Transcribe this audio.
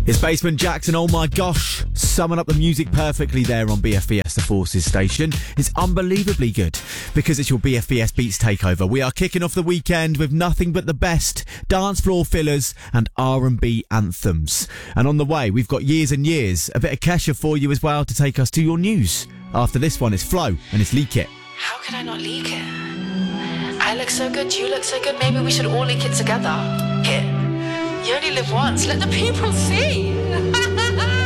It's Basement Jackson, oh my gosh. Summing up the music perfectly there on BFBS, the Forces station. It's unbelievably good because it's your BFBS Beats takeover. We are kicking off the weekend with nothing but the best dance floor fillers and R&B anthems. And on the way, we've got Years and Years, a bit of Kesha for you as well to take us to your news. After this one, it's Flo and it's Leak It. How could I not leak it? I look so good, you look so good, maybe we should all leak it together. Hit. You only live once, let the people see.